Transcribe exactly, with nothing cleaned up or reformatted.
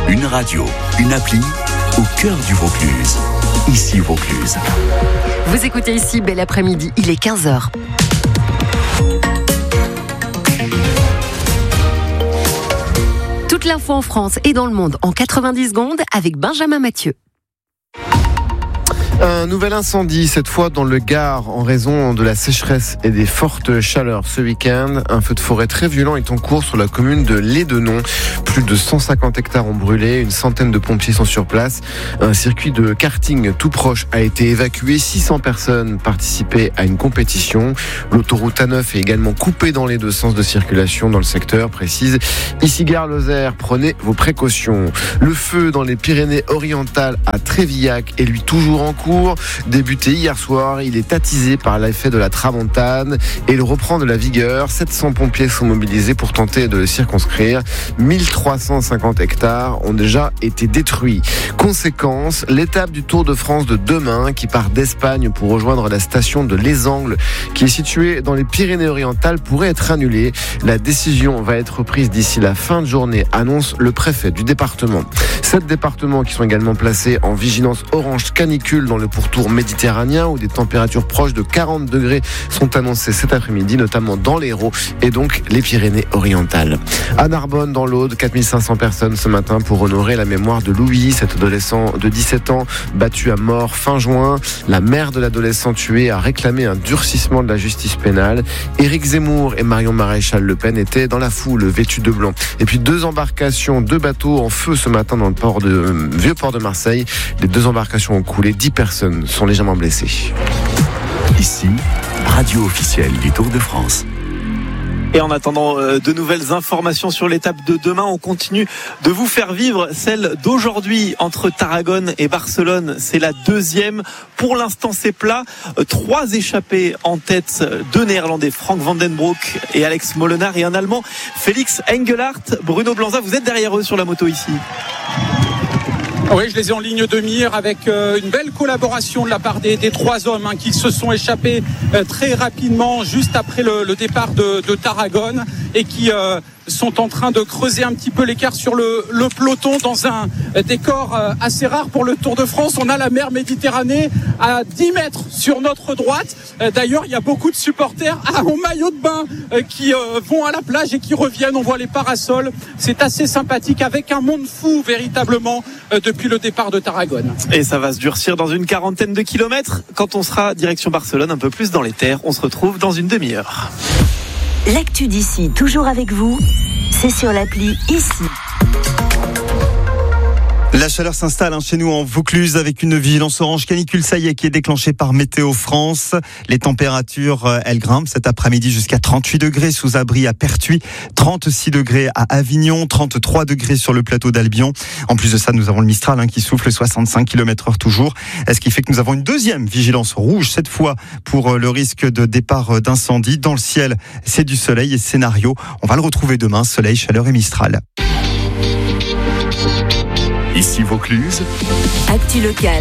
Une radio, une appli au cœur du Vaucluse. Ici Vaucluse. Vous écoutez ici Bel Après-midi, il est quinze heures. Toute l'info en France et dans le monde en quatre-vingt-dix secondes avec Benjamin Mathieu. Un nouvel incendie, cette fois dans le Gard, en raison de la sécheresse et des fortes chaleurs ce week-end. Un feu de forêt très violent est en cours sur la commune de Lédenon. Plus de cent cinquante hectares ont brûlé, une centaine de pompiers sont sur place. Un circuit de karting tout proche a été évacué. six cents personnes participaient à une compétition. L'autoroute A neuf est également coupée dans les deux sens de circulation dans le secteur, précise ici Gare-Lozère. Prenez vos précautions. Le feu dans les Pyrénées-Orientales à Trévillac est lui toujours en cours. Débuté hier soir, il est attisé par l'effet de la tramontane et il reprend de la vigueur. sept cents pompiers sont mobilisés pour tenter de le circonscrire. mille trois cent cinquante hectares ont déjà été détruits. Conséquence, l'étape du Tour de France de demain qui part d'Espagne pour rejoindre la station de Les Angles qui est située dans les Pyrénées-Orientales pourrait être annulée. La décision va être prise d'ici la fin de journée, annonce le préfet du département. Sept départements qui sont également placés en vigilance orange canicule dans le pourtour méditerranéen où des températures proches de quarante degrés sont annoncées cet après-midi, notamment dans l'Hérault et donc les Pyrénées-Orientales. À Narbonne, dans l'Aude, quatre mille cinq cents personnes ce matin pour honorer la mémoire de Louis, cet adolescent de dix-sept ans battu à mort fin juin. La mère de l'adolescent tué a réclamé un durcissement de la justice pénale. Éric Zemmour et Marion Maréchal Le Pen étaient dans la foule, vêtus de blanc. Et puis deux embarcations, deux bateaux en feu ce matin dans le port de euh, vieux port de Marseille. Les deux embarcations ont coulé, dix personnes sont légèrement blessées. Ici, radio officielle du Tour de France. Et en attendant euh, de nouvelles informations sur l'étape de demain, on continue de vous faire vivre celle d'aujourd'hui entre Tarragone et Barcelone. C'est la deuxième. Pour l'instant, c'est plat. Euh, trois échappés en tête, deux Néerlandais, Frank Van den Broek et Alex Molenaar, et un Allemand, Félix Engelhardt. Bruno Blanza, vous êtes derrière eux sur la moto ici. Oui, je les ai en ligne de mire avec euh, une belle collaboration de la part des, des trois hommes hein, qui se sont échappés euh, très rapidement juste après le, le départ de, de Tarragone et qui euh, sont en train de creuser un petit peu l'écart sur le, le peloton dans un décor euh, assez rare pour le Tour de France. On a la mer Méditerranée à dix mètres sur notre droite. Euh, d'ailleurs, il y a beaucoup de supporters ah, en maillot de bain euh, qui euh, vont à la plage et qui reviennent. On voit les parasols. C'est assez sympathique avec un monde fou véritablement euh, depuis le départ de Tarragone. Et ça va se durcir dans une quarantaine de kilomètres. Quand on sera direction Barcelone, un peu plus dans les terres, on se retrouve dans une demi-heure. L'actu d'ici, toujours avec vous, c'est sur l'appli Ici. La chaleur s'installe hein, chez nous en Vaucluse avec une vigilance orange canicule, ça y est, qui est déclenchée par Météo France. Les températures, euh, elles grimpent cet après-midi jusqu'à trente-huit degrés sous abri à Pertuis, trente-six degrés à Avignon, trente-trois degrés sur le plateau d'Albion. En plus de ça, nous avons le Mistral hein, qui souffle soixante-cinq kilomètres heure toujours. Ce qui fait que nous avons une deuxième vigilance rouge, cette fois pour euh, le risque de départ euh, d'incendie. Dans le ciel, c'est du soleil et scénario. On va le retrouver demain, soleil, chaleur et Mistral. Ici Vaucluse. Actu locale.